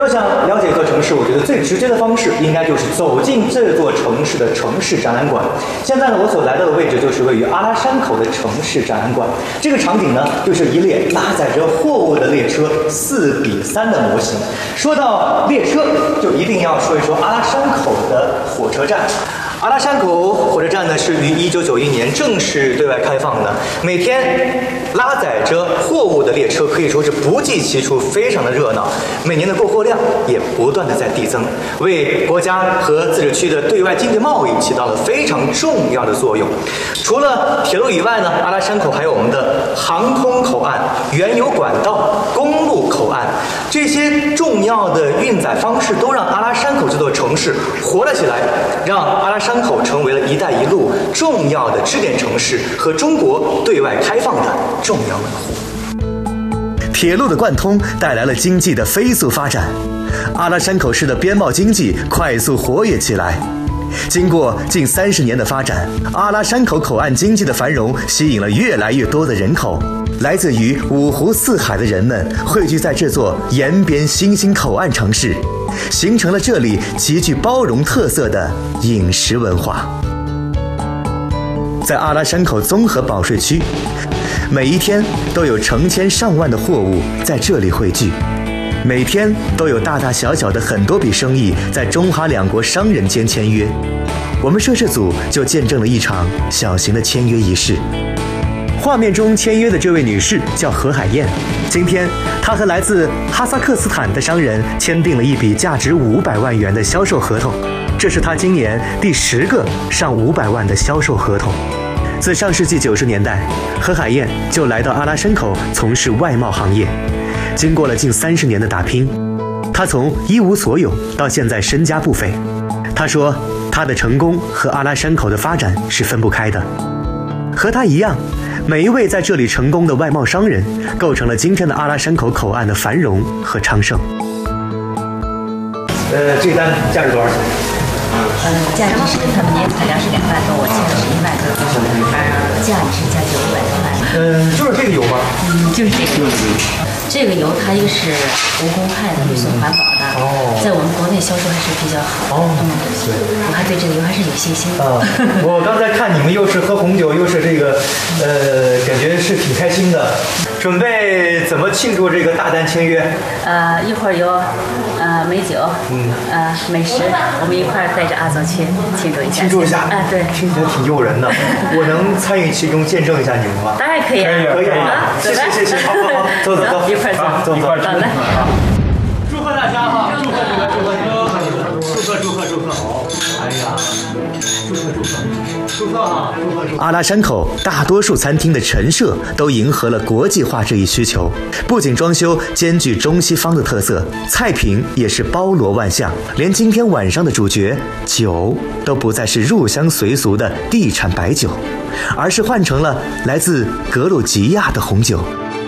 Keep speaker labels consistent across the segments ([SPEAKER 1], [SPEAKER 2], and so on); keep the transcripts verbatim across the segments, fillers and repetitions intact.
[SPEAKER 1] 要想了解一座城市，我觉得最直接的方式应该就是走进这座城市的城市展览馆。现在呢，我所来到的位置就是位于阿拉山口的城市展览馆。这个场景呢，就是一列拉载着货物的列车四比三的模型。说到列车，就一定要说一说阿拉山口的火车站。阿拉山口火车站呢是于一九九一年正式对外开放的，每天拉载着货物的列车可以说是不计其数，非常的热闹。每年的过货量也不断的在递增，为国家和自治区的对外经济贸易起到了非常重要的作用。除了铁路以外呢，阿拉山口还有我们的航空口岸、原油管道、公路口岸，这些重要的运载方式都让阿拉山口这座城市活了起来，让阿拉山口成为了一带一路重要的支点城市和中国对外开放的重要门户。
[SPEAKER 2] 铁路的贯通带来了经济的飞速发展，阿拉山口市的边贸经济快速活跃起来。经过近三十年的发展，阿拉山口口岸经济的繁荣吸引了越来越多的人口。来自于五湖四海的人们汇聚在这座沿边新兴口岸城市，形成了这里极具包容特色的饮食文化。在阿拉山口综合保税区，每一天都有成千上万的货物在这里汇聚，每天都有大大小小的很多笔生意在中哈两国商人间签约。我们摄制组就见证了一场小型的签约仪式。画面中签约的这位女士叫何海燕，今天她和来自哈萨克斯坦的商人签订了一笔价值五百万元的销售合同，这是她今年第十个上五百万的销售合同。自上世纪九十年代，何海燕就来到阿拉山口从事外贸行业，经过了近三十年的打拼，她从一无所有到现在身家不菲。她说，她的成功和阿拉山口的发展是分不开的。和她一样，每一位在这里成功的外贸商人，构成了今天的阿拉山口口岸的繁荣和昌盛。
[SPEAKER 1] 呃，这单价值多少钱？
[SPEAKER 3] 呃，价值是他们年材料是两万多，我签的是一万多，价值将近五百多万。
[SPEAKER 1] 嗯，就是这个油吗？
[SPEAKER 3] 嗯，就是这个油。这个油它一个是无公害的、绿色环保的，哦，在我们国内销售还是比较好。哦，嗯，对，我还对这个油还是有信心的。
[SPEAKER 1] 啊，我刚才看你们又是喝红酒，又是这个，呃，感觉是挺开心的。准备怎么庆祝这个大单签约？
[SPEAKER 3] 呃，一会儿有呃美酒，嗯，呃美食，我们一块儿带着阿泽去庆祝一下。
[SPEAKER 1] 庆祝一下，
[SPEAKER 3] 啊，对，
[SPEAKER 1] 听起来挺诱人的。我能参与其中见证一下你们吗？
[SPEAKER 3] 当然可以，
[SPEAKER 1] 可以，可以啊！谢谢，谢谢，好好好，走走走，
[SPEAKER 3] 一块儿走，
[SPEAKER 1] 走走，
[SPEAKER 3] 好嘞。
[SPEAKER 1] 祝贺大家哈！祝贺你们，祝贺你们，祝贺祝贺祝贺！好，哎呀，祝贺祝贺祝贺哈！祝贺祝贺！
[SPEAKER 2] 阿拉山口大多数餐厅的陈设都迎合了国际化这一需求，不仅装修兼具中西方的特色，菜品也是包罗万象，连今天晚上的主角酒都不再是入乡随俗的地产白酒，而是换成了来自格鲁吉亚的红酒。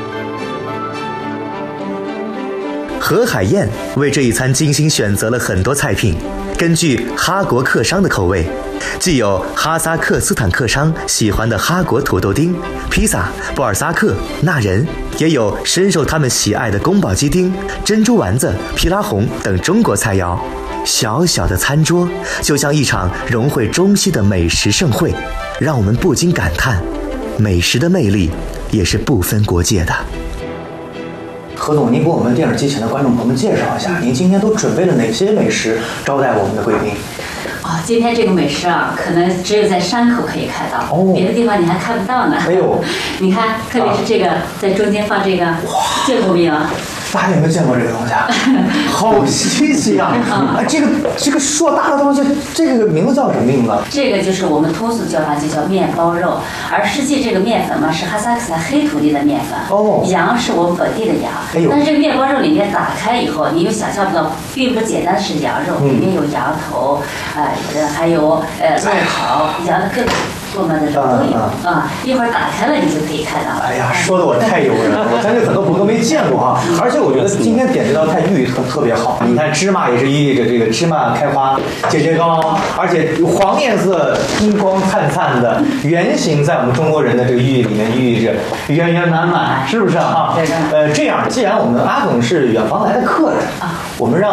[SPEAKER 2] 何海燕为这一餐精心选择了很多菜品，根据哈国客商的口味，既有哈萨克斯坦客商喜欢的哈国土豆丁、披萨、布尔萨克、纳人，也有深受他们喜爱的宫保鸡丁、珍珠丸子、皮拉红等中国菜肴。小小的餐桌就像一场融汇中西的美食盛会，让我们不禁感叹，美食的魅力也是不分国界的。
[SPEAKER 1] 何总，您给我们电视机前的观众朋友们介绍一下，您今天都准备了哪些美食招待我们的贵宾？
[SPEAKER 3] 哦，今天这个美食啊，可能只有在山口可以看到，
[SPEAKER 1] 哦，
[SPEAKER 3] 别的地方你还看不到呢。
[SPEAKER 1] 哎呦，
[SPEAKER 3] 你看，特别是这个，在中间放这个，见过没有？
[SPEAKER 1] 大家有没有见过这个东西啊？好稀奇啊！啊，这个这个硕大的东西，这个名字叫什么名字？
[SPEAKER 3] 这个就是我们通俗叫法就叫面包肉，而实际这个面粉嘛是哈萨克斯坦黑土地的面粉。哦。羊是我们本地的羊。哎呦。但是这个面包肉里面打开以后，你又想象不到，并不简单是羊肉，里面有羊头，呃，还有呃肉跑，羊的各做饭的时候都有啊，一会儿打开了你就可以看到。
[SPEAKER 1] 哎呀，说的我太诱人了，我相信很多朋友都没见过哈。而且我觉得今天点这道菜寓意特特别好，你看芝麻也是寓意着这个芝麻开花节节高，而且黄颜色金光灿灿的圆形，在我们中国人的这个寓意里面寓意着圆圆满满，是不是啊？呃，这样，既然我们阿总是远房来的客人，我们让